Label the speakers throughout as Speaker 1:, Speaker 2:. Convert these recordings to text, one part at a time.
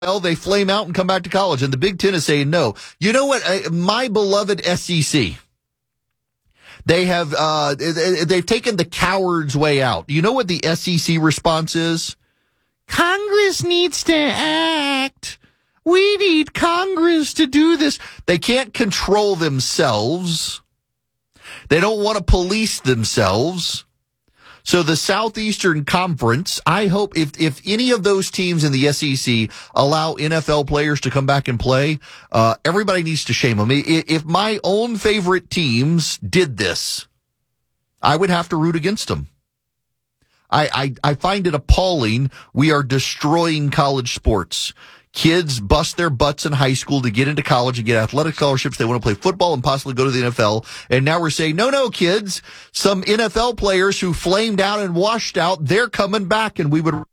Speaker 1: they flame out and come back to college. And the Big Ten is saying no. You know what? My beloved SEC, they have they've taken the coward's way out. You know what the SEC response is? Congress needs to act. We need Congress to do this. They can't control themselves. They don't want to police themselves. So the Southeastern Conference, I hope if any of those teams in the SEC allow NFL players to come back and play, everybody needs to shame them. If my own favorite teams did this, I would have to root against them. I find it appalling. We are destroying college sports. Kids bust their butts in high school to get into college and get athletic scholarships. They want to play football and possibly go to the NFL. And now we're saying, no, kids, some NFL players who flamed out and washed out, they're coming back, and we would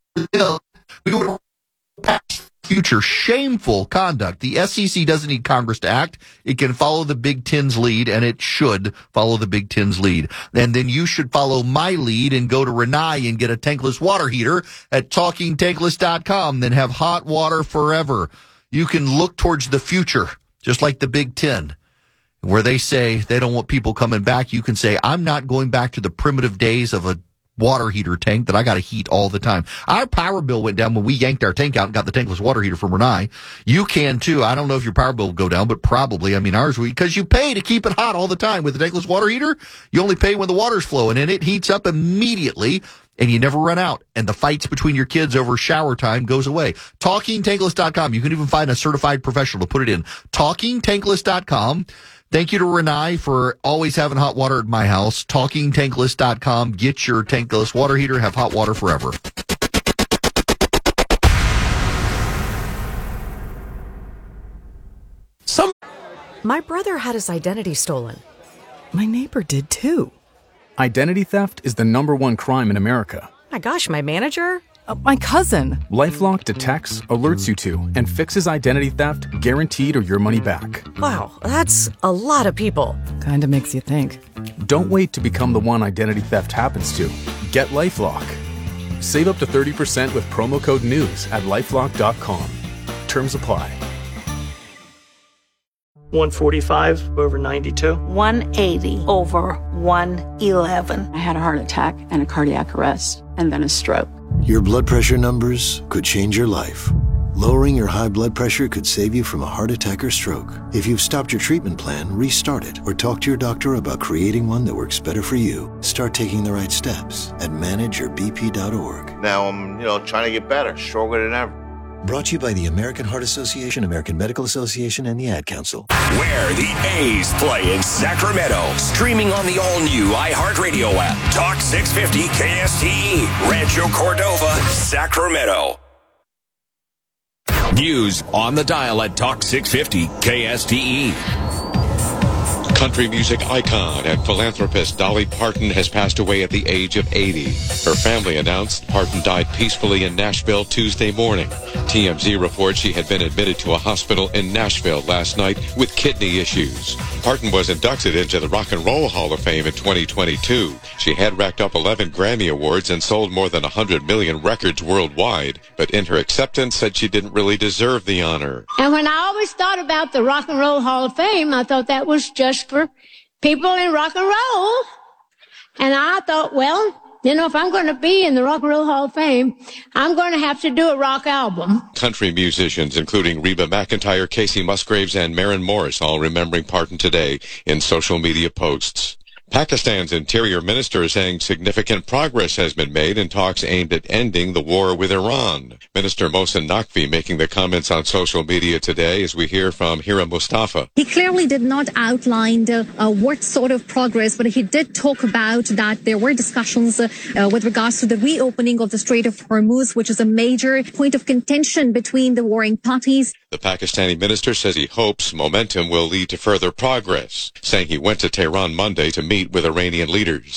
Speaker 1: pass future shameful conduct. The SEC doesn't need Congress to act. It can follow the Big Ten's lead, and it should follow the Big Ten's lead. And then you should follow my lead and go to Renai and get a tankless water heater at TalkingTankless.com. Then have hot water forever. You can look towards the future, just like the Big Ten, where they say they don't want people coming back. You can say, I'm not going back to the primitive days of a water heater tank that I got to heat all the time. Our power bill went down when we yanked our tank out and got the tankless water heater from Renai. You can too. I don't know if your power bill will go down, but probably. I mean, ours will, because you pay to keep it hot all the time. With the tankless water heater, you only pay when the water's flowing, and it heats up immediately, and you never run out. And the fights between your kids over shower time goes away. TalkingTankless.com. You can even find a certified professional to put it in. TalkingTankless.com. Thank you to Renai for always having hot water at my house. TalkingTankless.com. Get your tankless water heater. Have hot water forever.
Speaker 2: My brother had his identity stolen. My neighbor did too.
Speaker 3: Identity theft is the #1 crime in America.
Speaker 2: My gosh, my manager? My cousin.
Speaker 3: LifeLock detects, alerts you to, and fixes identity theft guaranteed or your money back.
Speaker 2: Wow, that's a lot of people. Kinda makes you think.
Speaker 3: Don't wait to become the one identity theft happens to. Get LifeLock. Save up to 30% with promo code NEWS at LifeLock.com. Terms apply.
Speaker 4: 145 over 92.
Speaker 5: 180 over 111. I had a heart attack and a cardiac arrest and then a stroke.
Speaker 6: Your blood pressure numbers could change your life. Lowering your high blood pressure could save you from a heart attack or stroke. If you've stopped your treatment plan, restart it or talk to your doctor about creating one that works better for you. Start taking the right steps at manageyourbp.org.
Speaker 7: Now I'm, trying to get better, stronger than ever.
Speaker 6: Brought to you by the American Heart Association, American Medical Association, and the Ad Council.
Speaker 8: Where the A's play in Sacramento. Streaming on the all-new iHeartRadio app. Talk 650 KSTE. Rancho Cordova, Sacramento. News on the dial at Talk 650 KSTE.
Speaker 9: Country music icon and philanthropist Dolly Parton has passed away at the age of 80. Her family announced Parton died peacefully in Nashville Tuesday morning. TMZ reports she had been admitted to a hospital in Nashville last night with kidney issues. Parton was inducted into the Rock and Roll Hall of Fame in 2022. She had racked up 11 Grammy Awards and sold more than 100 million records worldwide, but in her acceptance said she didn't really deserve the honor.
Speaker 10: And when I always thought about the Rock and Roll Hall of Fame, I thought that was just for people in rock and roll. And I thought, well, if I'm going to be in the Rock and Roll Hall of Fame, I'm going to have to do a rock album.
Speaker 9: Country musicians, including Reba McEntire, Casey Musgraves, and Maren Morris, all remembering Parton today in social media posts. Pakistan's interior minister is saying significant progress has been made in talks aimed at ending the war with Iran. Minister Mohsen Naqvi making the comments on social media today as we hear from Hira Mustafa.
Speaker 11: He clearly did not outline what sort of progress, but he did talk about that there were discussions with regards to the reopening of the Strait of Hormuz, which is a major point of contention between the warring parties.
Speaker 9: The Pakistani minister says he hopes momentum will lead to further progress, saying he went to Tehran Monday to meet with Iranian leaders.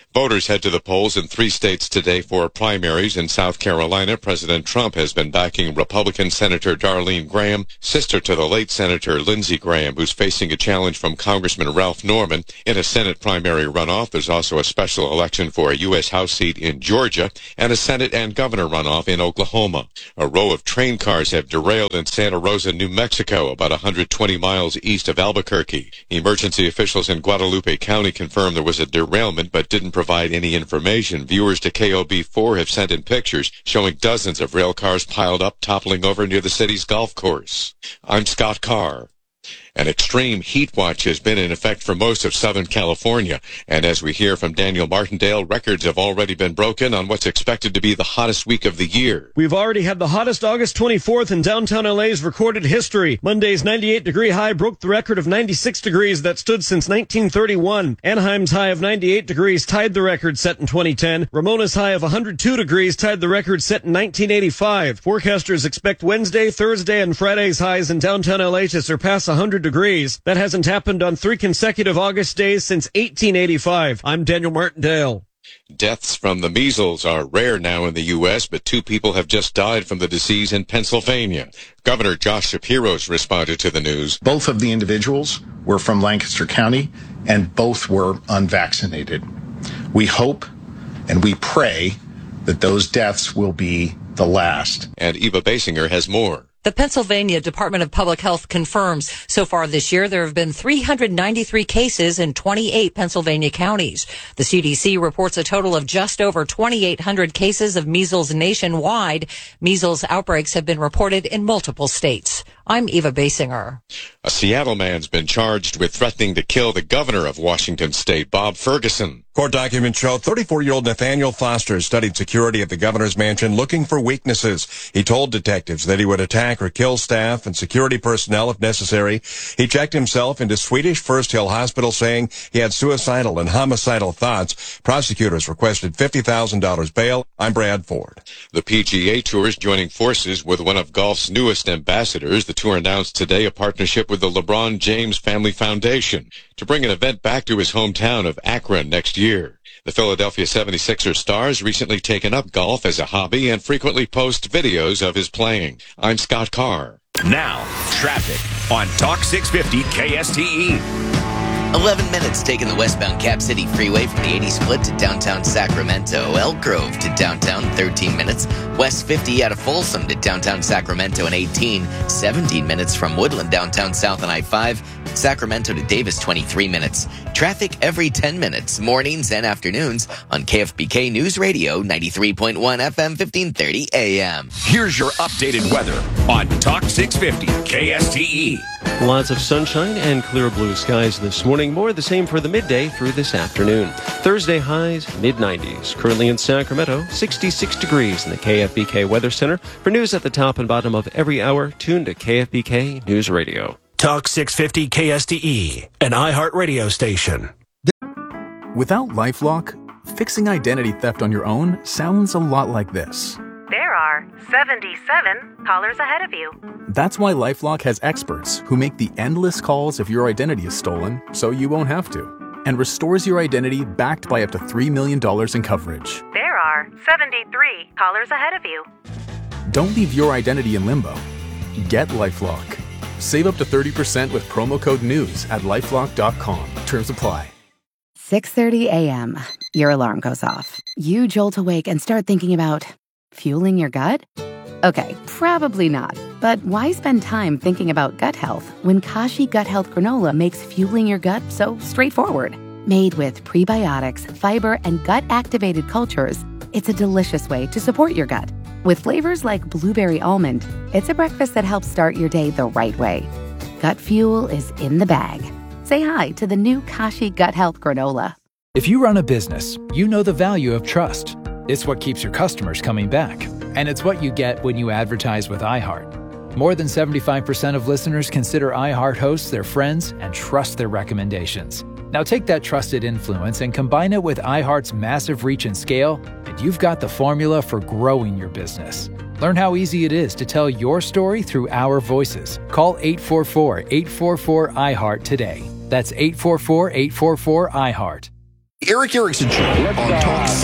Speaker 9: Voters head to the polls in 3 states today for primaries. In South Carolina, President Trump has been backing Republican Senator Darlene Graham, sister to the late Senator Lindsey Graham, who's facing a challenge from Congressman Ralph Norman. In a Senate primary runoff, there's also a special election for a U.S. House seat in Georgia and a Senate and governor runoff in Oklahoma. A row of train cars have derailed in Santa Rosa, New Mexico, about 120 miles east of Albuquerque. Emergency officials in Guadalupe County confirmed there was a derailment but didn't provide any information. Viewers to KOB4 have sent in pictures showing dozens of rail cars piled up, toppling over near the city's golf course. I'm Scott Carr. An extreme heat watch has been in effect for most of Southern California. And as we hear from Daniel Martindale, records have already been broken on what's expected to be the hottest week of the year.
Speaker 12: We've already had the hottest August 24th in downtown LA's recorded history. Monday's 98-degree high broke the record of 96 degrees that stood since 1931. Anaheim's high of 98 degrees tied the record set in 2010. Ramona's high of 102 degrees tied the record set in 1985. Forecasters expect Wednesday, Thursday, and Friday's highs in downtown LA to surpass 100 degrees. That hasn't happened on 3 consecutive August days since 1885. I'm Daniel Martindale.
Speaker 9: Deaths from the measles are rare now in the U.S., but 2 people have just died from the disease in Pennsylvania. Governor Josh Shapiro's responded to the news.
Speaker 13: Both of the individuals were from Lancaster County, and both were unvaccinated. We hope and we pray that those deaths will be the last.
Speaker 9: And Eva Basinger has more.
Speaker 14: The Pennsylvania Department of Public Health confirms so far this year there have been 393 cases in 28 Pennsylvania counties. The CDC reports a total of just over 2,800 cases of measles nationwide. Measles outbreaks have been reported in multiple states. I'm Eva Basinger.
Speaker 9: A Seattle man's been charged with threatening to kill the governor of Washington State, Bob Ferguson.
Speaker 15: Court documents show 34-year-old Nathaniel Foster studied security at the governor's mansion looking for weaknesses. He told detectives that he would attack or kill staff and security personnel if necessary. He checked himself into Swedish First Hill Hospital saying he had suicidal and homicidal thoughts. Prosecutors requested $50,000 bail. I'm Brad Ford.
Speaker 9: The PGA Tour is joining forces with one of golf's newest ambassadors. The tour announced today a partnership with the LeBron James Family Foundation to bring an event back to his hometown of Akron next year. The Philadelphia 76ers star has recently taken up golf as a hobby and frequently posts videos of his playing. I'm Scott Carr.
Speaker 8: Now, traffic on Talk 650 KSTE.
Speaker 16: 11 minutes taking the westbound Cap City Freeway from the 80 split to downtown Sacramento. Elk Grove to downtown, 13 minutes. West 50 out of Folsom to downtown Sacramento in 18. 17 minutes from Woodland downtown south on I-5. Sacramento to Davis, 23 minutes. Traffic every 10 minutes, mornings and afternoons on KFBK News Radio, 93.1 FM, 1530 AM.
Speaker 8: Here's your updated weather on Talk 650 KSTE.
Speaker 17: Lots of sunshine and clear blue skies this morning. More of the same for the midday through this afternoon. Thursday highs, mid-90s. Currently in Sacramento, 66 degrees in the KFBK Weather Center. For news at the top and bottom of every hour, tune to KFBK News Radio.
Speaker 18: Talk 650 KSTE, an iHeart radio station.
Speaker 3: Without LifeLock, fixing identity theft on your own sounds a lot like this.
Speaker 19: There are 77 callers ahead of you.
Speaker 3: That's why LifeLock has experts who make the endless calls if your identity is stolen, so you won't have to, and restores your identity backed by up to $3 million in coverage.
Speaker 19: There are 73 callers ahead of you.
Speaker 3: Don't leave your identity in limbo. Get LifeLock. Save up to 30% with promo code NEWS at LifeLock.com. Terms apply.
Speaker 20: 6:30 a.m. Your alarm goes off. You jolt awake and start thinking about fueling your gut? Okay, probably not. But why spend time thinking about gut health when Kashi Gut Health Granola makes fueling your gut so straightforward? Made with prebiotics, fiber, and gut-activated cultures, it's a delicious way to support your gut. With flavors like blueberry almond, it's a breakfast that helps start your day the right way. Gut fuel is in the bag. Say hi to the new Kashi Gut Health Granola.
Speaker 21: If you run a business, you know the value of trust. It's what keeps your customers coming back. And it's what you get when you advertise with iHeart. More than 75% of listeners consider iHeart hosts their friends and trust their recommendations. Now take that trusted influence and combine it with iHeart's massive reach and scale, and you've got the formula for growing your business. Learn how easy it is to tell your story through our voices. Call 844-844-iHeart today. That's 844-844-iHeart.
Speaker 1: Eric Erickson Show on Talk